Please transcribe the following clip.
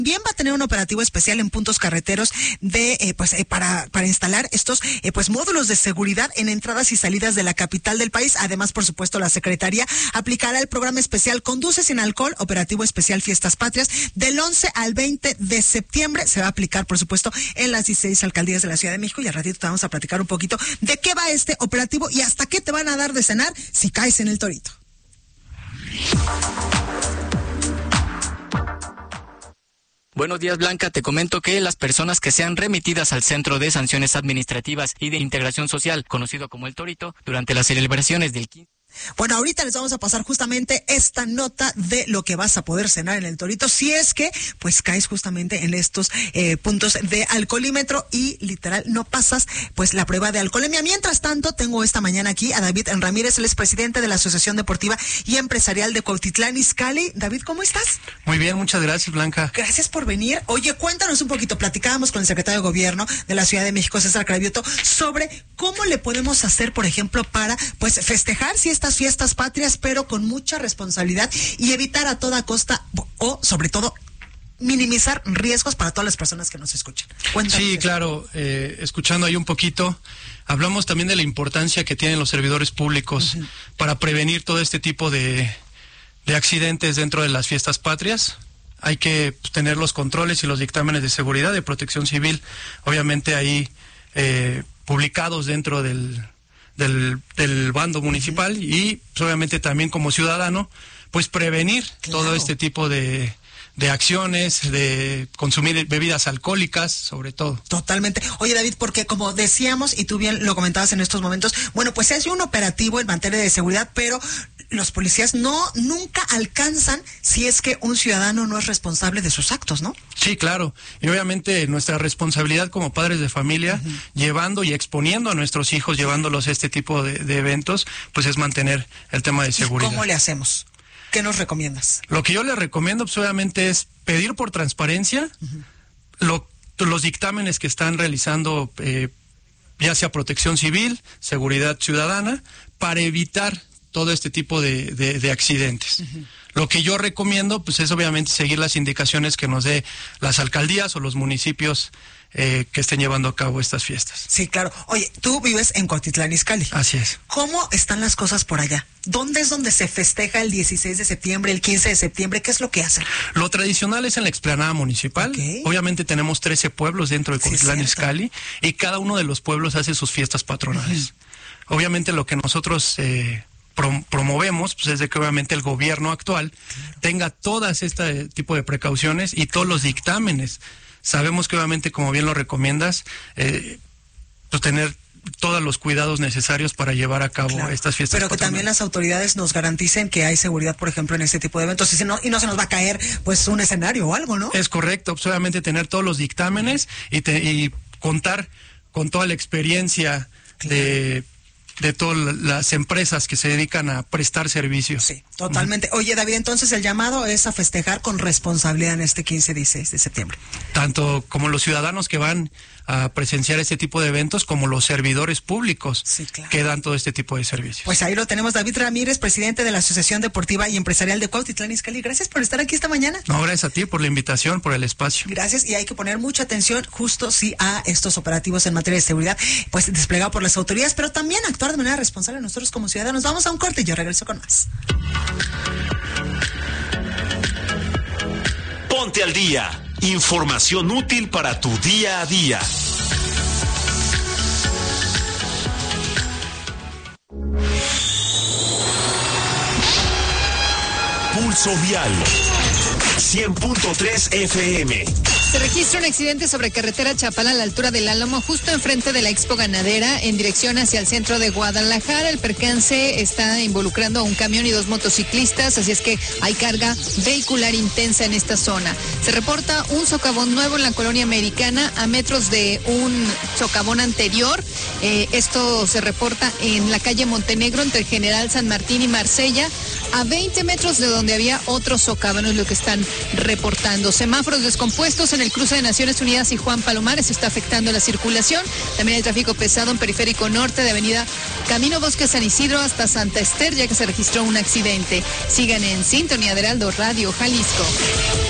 También va a tener un operativo especial en puntos carreteros para instalar estos módulos de seguridad en entradas y salidas de la capital del país. Además, por supuesto, la Secretaría aplicará el programa especial Conduce sin alcohol, operativo especial Fiestas Patrias, del 11 al 20 de septiembre. Se va a aplicar, por supuesto, en las 16 alcaldías de la Ciudad de México, y al ratito te vamos a platicar un poquito de qué va este operativo y hasta qué te van a dar de cenar si caes en el Torito. Buenos días, Blanca. Te comento que las personas que sean remitidas al Centro de Sanciones Administrativas y de Integración Social, conocido como el Torito, durante las celebraciones del 15. Bueno, ahorita les vamos a pasar justamente esta nota de lo que vas a poder cenar en el Torito si es que pues caes justamente en estos puntos de alcoholímetro y literal no pasas pues la prueba de alcoholemia. Mientras tanto, tengo esta mañana aquí a David Ramírez, él es presidente de la Asociación Deportiva y Empresarial de Cuautitlán Izcalli. David, ¿cómo estás? Muy bien, muchas gracias, Blanca. Gracias por venir. Oye, cuéntanos un poquito, platicábamos con el secretario de Gobierno de la Ciudad de México, César Cravioto, sobre cómo le podemos hacer, por ejemplo, para pues festejar si estas fiestas patrias, pero con mucha responsabilidad y evitar a toda costa o sobre todo minimizar riesgos para todas las personas que nos escuchan. Cuéntanos. Sí, claro, escuchando ahí un poquito, hablamos también de la importancia que tienen los servidores públicos para prevenir todo este tipo de accidentes dentro de las fiestas patrias. Hay que tener los controles y los dictámenes de seguridad, de protección civil, obviamente ahí publicados dentro del bando municipal y pues, obviamente también como ciudadano pues prevenir todo este tipo de acciones, de consumir bebidas alcohólicas, sobre todo. Totalmente. Oye, David, porque como decíamos, y tú bien lo comentabas en estos momentos, bueno, pues se hace un operativo en materia de seguridad, pero los policías nunca alcanzan si es que un ciudadano no es responsable de sus actos, ¿no? Sí, claro. Y obviamente nuestra responsabilidad como padres de familia, llevando y exponiendo a nuestros hijos, llevándolos a este tipo de eventos, pues es mantener el tema de seguridad. ¿Y cómo le hacemos? ¿Qué nos recomiendas? Lo que yo les recomiendo, pues obviamente, es pedir por transparencia los dictámenes que están realizando, ya sea Protección Civil, Seguridad Ciudadana, para evitar todo este tipo de accidentes. Lo que yo recomiendo, pues es obviamente seguir las indicaciones que nos dé las alcaldías o los municipios que estén llevando a cabo estas fiestas. Sí, claro. Oye, tú vives en Cuautitlán Izcalli. Así es. ¿Cómo están las cosas por allá? ¿Dónde es donde se festeja el 16 de septiembre, el 15 de septiembre? ¿Qué es lo que hacen? Lo tradicional es en la explanada municipal. Okay. Obviamente tenemos 13 pueblos dentro de Cuautitlán Izcalli y cada uno de los pueblos hace sus fiestas patronales. Obviamente lo que nosotros promovemos pues es de que obviamente el gobierno actual tenga todas este tipo de precauciones y todos los dictámenes. Sabemos que obviamente, como bien lo recomiendas, pues tener todos los cuidados necesarios para llevar a cabo estas fiestas. Pero que también las autoridades nos garanticen que hay seguridad, por ejemplo, en este tipo de eventos, y no se nos va a caer pues un escenario o algo, ¿no? Es correcto, pues obviamente tener todos los dictámenes y contar con toda la experiencia de todas las empresas que se dedican a prestar servicios. Sí, totalmente. Oye, David, entonces el llamado es a festejar con responsabilidad en este 15-16 de septiembre. Tanto como los ciudadanos que van a presenciar este tipo de eventos, como los servidores públicos que dan todo este tipo de servicios. Pues ahí lo tenemos, David Ramírez, presidente de la Asociación Deportiva y Empresarial de Cuautitlán Izcalli. Gracias por estar aquí esta mañana. No, gracias a ti por la invitación, por el espacio. Gracias, y hay que poner mucha atención justo a estos operativos en materia de seguridad, pues desplegado por las autoridades, pero también actuar de manera responsable nosotros como ciudadanos. Vamos a un corte y yo regreso con más. Ponte al día. Información útil para tu día a día. Pulso Vial 100.3 FM. Se registra un accidente sobre carretera Chapala a la altura del Álamo, justo enfrente de la Expo Ganadera, en dirección hacia el centro de Guadalajara. El percance está involucrando a un camión y 2 motociclistas, así es que hay carga vehicular intensa en esta zona. Se reporta un socavón nuevo en la colonia Americana, a metros de un socavón anterior. Esto se reporta en la calle Montenegro, entre General San Martín y Marsella, a 20 metros de donde había otro socavón, es lo que están reportando. Semáforos descompuestos en el cruce de Naciones Unidas y Juan Palomares, está afectando la circulación. También hay tráfico pesado en Periférico Norte de avenida Camino Bosque San Isidro hasta Santa Ester, ya que se registró un accidente. Sigan en sintonía de Heraldo Radio Jalisco.